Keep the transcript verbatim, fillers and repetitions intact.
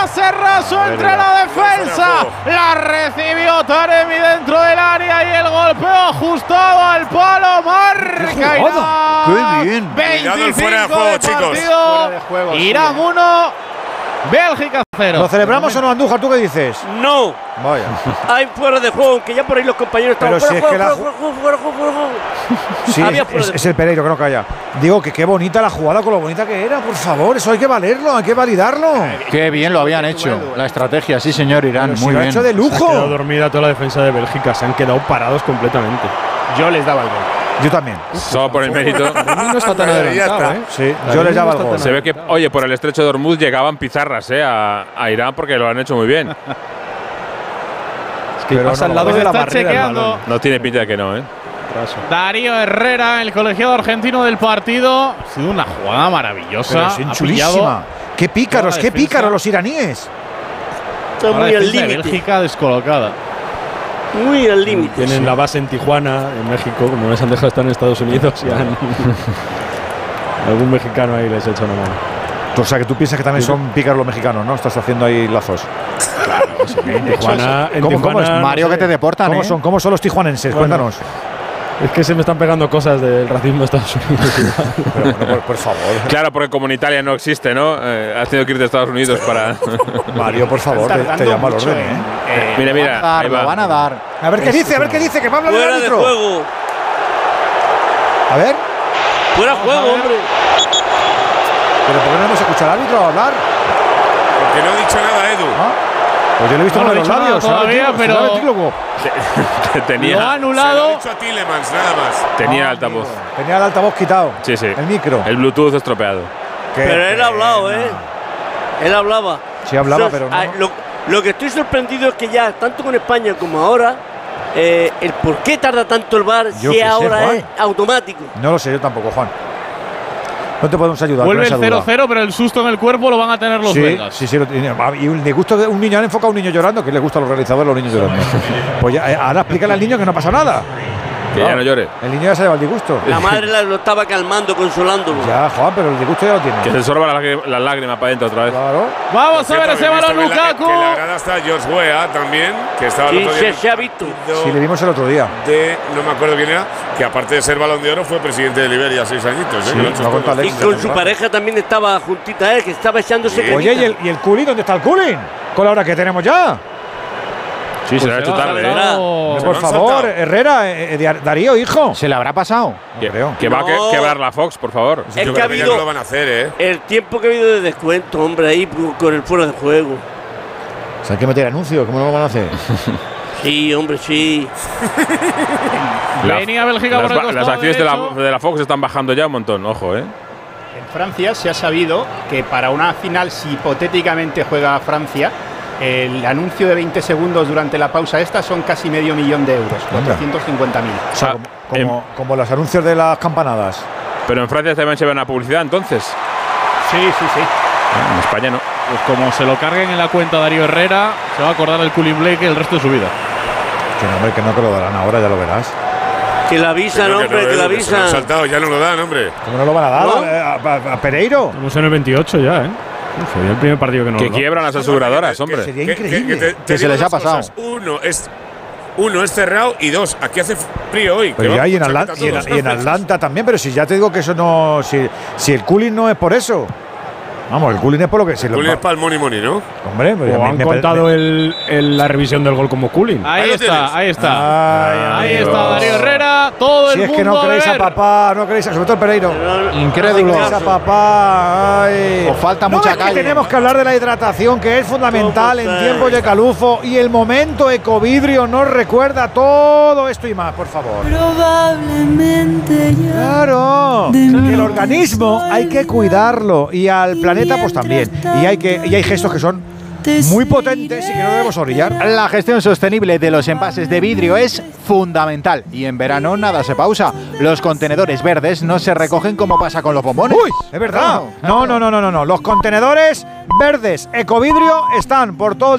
pase raso entre la defensa. La recibió Taremi dentro del área y el golpeo ajustado al palo. Marca Irán. ¡Qué bien! veinticinco fuera de juego, chicos. Fuera de juego, Irán uno, Bélgica cero. ¿Lo celebramos o no, Andújar? ¿Tú qué dices? No. Vaya. Hay fuera de juego, aunque ya por ahí los compañeros estaban Pero fuera, si es que fuera, la fuera, fuera, fuera, fuera, fuera, fuera. Sí, Había es, fuera es, de es el Pereiro, que no calla. Digo que qué bonita la jugada con lo bonita que era, por favor. Eso hay que valerlo, hay que validarlo. Qué bien lo habían hecho. La estrategia, sí, señor Irán. Pero Muy si lo ha bien. hecho de lujo. Se ha quedado dormida toda la defensa de Bélgica. Se han quedado parados completamente. Yo les daba el gol. Yo también. Solo por el mérito. No está tan adelantado, ¿eh? Sí, yo les daba el gol. Se ve que, oye, por el estrecho de Hormuz llegaban pizarras eh, a, a Irán porque lo han hecho muy bien. Es que Pero pasa no, al lado pues de la está barrera del chequeando. balón. No tiene pinta de que no, ¿eh? Darío Herrera, el colegiado argentino del partido. Ha sido una jugada maravillosa. Pero es Ha chulísima. pillado Qué pícaros, toda qué la defensa. pícaros los iraníes. Está a la muy al defensa de límite. Bélgica descolocada. Muy al límite. Tienen la base en Tijuana, en México, como les han dejado estar en Estados Unidos y han algún mexicano ahí les echa una mano. O sea, que tú piensas que también son pícaros los mexicanos, ¿no? Estás haciendo ahí lazos. En Tijuana, en ¿Cómo- cómo Tijuana, es? Mario, no que sé. te deportan, ¿Cómo ¿eh? son? ¿Cómo son los tijuanenses? Bueno. Cuéntanos. Es que se me están pegando cosas del racismo de Estados Unidos. Pero, bueno, por, por favor. Claro, porque como en Italia no existe, ¿no? Eh, has tenido que irte a Estados Unidos para. Mario, por favor, te, te Tardando llamo al mucho orden, en- ¿eh? eh, Mira, Lo van a mira. dar, Ahí lo va. van a dar. A ver qué dice, a ver qué dice, que va a hablar del Fuera de árbitro. juego. A ver, Fuera de juego, hombre. pero ¿por qué no hemos escuchado al árbitro hablar? Porque no ha dicho nada, Edu. ¿Ah? Pues yo le he visto No uno lo de ha los dicho nada labios. todavía, será pero- ventrílogo. tenía Lo ha Se lo ha anulado. dicho a Tillemans, nada más. tenía Ah, altavoz. amigo. Tenía el altavoz quitado. Sí, sí. El micro. El Bluetooth estropeado. Qué Pero él ha hablado, ¿eh? Él hablaba. Sí hablaba, O sea, pero no. ah, Lo, lo que estoy sorprendido es que ya, tanto con España como ahora, eh, el por qué tarda tanto el V A R Yo si qué sé, ahora Juan. es automático. No lo sé, yo tampoco, Juan. No te podemos ayudar. Vuelve con el esa cero duda. cero, pero el susto en el cuerpo lo van a tener los Sí, belgas. sí, sí, lo tiene. Y un- le gusta un niño, han enfocado a un niño llorando, que le gusta a los realizadores los niños llorando. Pues ya, eh, ahora explícale al niño que no pasa nada. Que ya no llore. El niño ya se lleva el disgusto. La madre la- lo estaba calmando, consolándolo. Ya, Juan, pero el disgusto ya lo tiene. Que se sorba la, lágri- la lágrima para adentro otra vez. Claro. Vamos a ver Cierto, ese habéis balón, visto que la- Lukaku. Que la grada está George Weah también, que estaba el Sí, otro se, día. se ha visto. Sí, le vimos el otro día. De, no me acuerdo quién era, que aparte de ser balón de oro fue presidente de Liberia seis añitos. ¿eh? Sí, Que lo ha hecho lo ha contado todo. Y Alexis. con su pareja también estaba juntita a él, que estaba echándose Sí. Oye, cremita. ¿y el, ¿y el Culín? ¿Dónde está el Culín? Con la hora que tenemos ya. Sí, se Pues lo ha hecho se va a tarde, ¿eh? saltar. Por Se lo han favor, saltado. Herrera, eh, eh, Darío, hijo. ¿Se le habrá pasado? Que, creo. que va a que- No. quebrar la Fox, por favor. Es Yo que ha creo que ya habido no lo van a hacer, ¿eh? el tiempo que ha habido de descuento, hombre, ahí con el fuera de juego. O sea, hay que meter anuncios, ¿cómo no lo van a hacer? Sí, hombre, sí. La- Venía Bélgica las, por el ba- costado las acciones de la, derecho. de la Fox están bajando ya un montón, ojo, ¿eh? En Francia se ha sabido que para una final, si hipotéticamente juega Francia, el anuncio de veinte segundos durante la pausa esta son casi medio millón de euros, cuatrocientos cincuenta mil. O sea, Ah, como, em- como, como los anuncios de las campanadas. Pero en Francia también se ve una publicidad, entonces. Sí, sí, sí. En España no. Pues como se lo carguen en la cuenta Darío Herrera, se va a acordar el Culin Blake el resto de su vida. Que no, hombre, que no te lo darán ahora, ya lo verás. Que la avisan, Creo que hombre, no, que la Edu, que se lo han avisan. saltado, ya no lo dan, hombre. ¿Cómo no lo van a dar ¿No? a, a- a Pereiro? Estamos en el veintiocho ya, ¿eh? Sería el primer partido que no. Que lo da. quiebran las aseguradoras, Que- hombre. sería que- increíble. te- te Que se digo les ha dos pasado. cosas. Uno es, uno es cerrado y dos, aquí hace frío hoy. Pero que ya vamos y en, con Atlanta, chaqueta y, en, todos. y en Atlanta también, pero si ya te digo que eso no. Si, si el cooling no es por eso. Vamos, el cooling es por lo que. Si lo, Cooling es para el money money, ¿no? hombre, pues O me- han me- contado me- el, el- la revisión del gol como cooling. Ahí, Ahí lo está, tienes. ahí está. Ay, Ahí amigo. está Darío Herrera, todo Si el es que no mundo a queréis a ver. papá, no queréis a. Sobre todo el Pereiro. Incrédulo. No queréis a papá. Ay. Os falta ¿No mucha ves que calle. tenemos que hablar de la hidratación, que es fundamental en ¿Cómo está? tiempos de calufo, y el momento ecovidrio nos recuerda todo esto y más, por favor. Probablemente ya. Claro, De que el no organismo hay que cuidarlo y al planeta pues también. Y hay que y hay gestos que son muy potentes y que no debemos orillar. La gestión sostenible de los envases de vidrio es fundamental y en verano nada se pausa. Los contenedores verdes no se recogen como pasa con los bombones. Uy, es verdad. No, no, no, no, no, no. Los contenedores verdes ecovidrio están por todo el